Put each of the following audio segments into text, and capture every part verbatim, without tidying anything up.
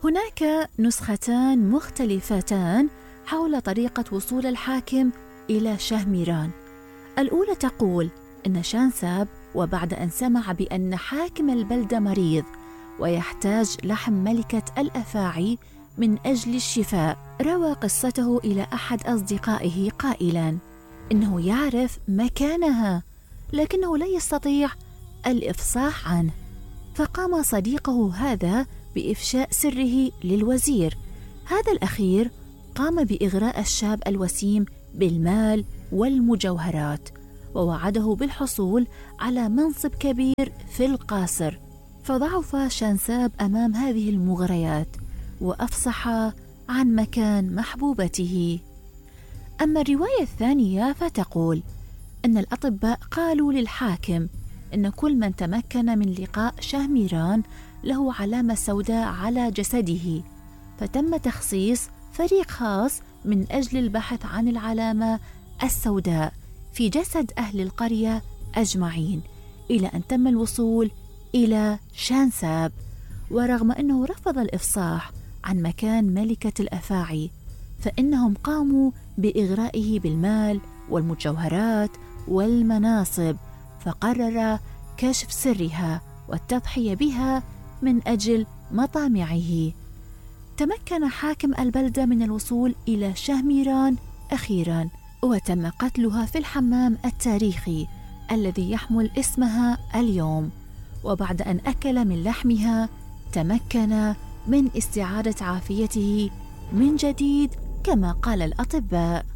هناك نسختان مختلفتان حول طريقة وصول الحاكم إلى شهميران. الأولى تقول إن شانساب وبعد أن سمع بأن حاكم البلدة مريض ويحتاج لحم ملكة الأفاعي من أجل الشفاء، روى قصته إلى أحد أصدقائه قائلاً إنه يعرف مكانها لكنه لا يستطيع الإفصاح عنه، فقام صديقه هذا بإفشاء سره للوزير. هذا الأخير قام بإغراء الشاب الوسيم بالمال والمجوهرات ووعده بالحصول على منصب كبير في القصر، فضعف شانساب أمام هذه المغريات وأفصح عن مكان محبوبته. أما الرواية الثانية فتقول أن الأطباء قالوا للحاكم أن كل من تمكن من لقاء شهميران له علامة سوداء على جسده، فتم تخصيص فريق خاص من أجل البحث عن العلامة السوداء في جسد أهل القرية أجمعين، إلى أن تم الوصول إلى شانساب. ورغم أنه رفض الإفصاح عن مكان ملكة الأفاعي، فإنهم قاموا بإغرائه بالمال والمجوهرات والمناصب، فقرر كشف سرها والتضحية بها من أجل مطامعه. تمكن حاكم البلدة من الوصول إلى شهميران أخيراً، وتم قتلها في الحمام التاريخي الذي يحمل اسمها اليوم. وبعد أن أكل من لحمها تمكن من استعادة عافيته من جديد كما قال الأطباء.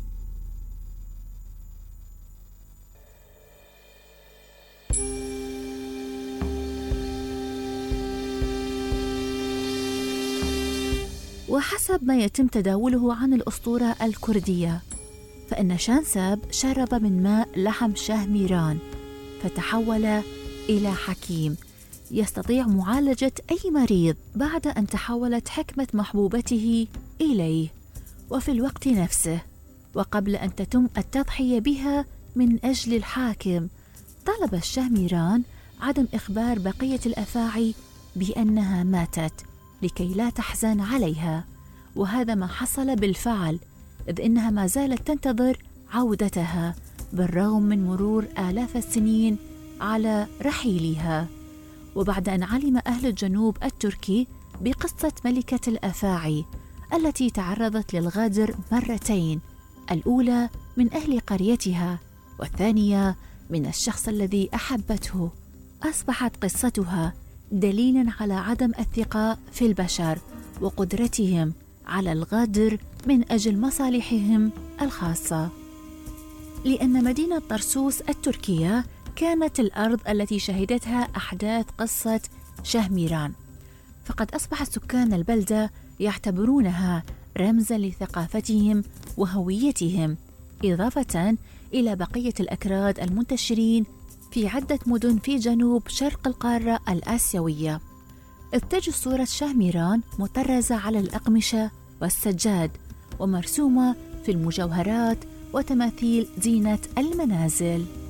وحسب ما يتم تداوله عن الأسطورة الكردية، فإن شانساب شرب من ماء لحم شهميران فتحول إلى حكيم يستطيع معالجة أي مريض، بعد أن تحولت حكمة محبوبته إليه. وفي الوقت نفسه وقبل أن تتم التضحية بها من أجل الحاكم، طلب الشهميران عدم إخبار بقية الأفاعي بأنها ماتت لكي لا تحزن عليها، وهذا ما حصل بالفعل، إذ إنها ما زالت تنتظر عودتها بالرغم من مرور آلاف السنين على رحيلها. وبعد أن علم أهل الجنوب التركي بقصة ملكة الأفاعي التي تعرضت للغدر مرتين، الأولى من أهل قريتها والثانية من الشخص الذي أحبته، أصبحت قصتها دليلاً على عدم الثقة في البشر وقدرتهم على الغدر من أجل مصالحهم الخاصة. لأن مدينة طرسوس التركية كانت الأرض التي شهدتها أحداث قصة شهميران، فقد أصبح سكان البلدة يعتبرونها رمزاً لثقافتهم وهويتهم، إضافة إلى بقية الأكراد المنتشرين في عدة مدن في جنوب شرق القارة الآسيوية. إذ تجد صورة شهميران مطرزة على الأقمشة والسجاد ومرسومة في المجوهرات وتماثيل زينة المنازل.